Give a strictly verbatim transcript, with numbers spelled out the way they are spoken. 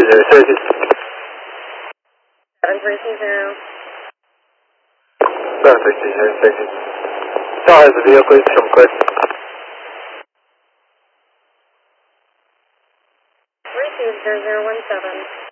zero, thirty. seven three two zero. seven three two zero, thirty. Still has the vehicle, it's from clear. three two zero zero one seven.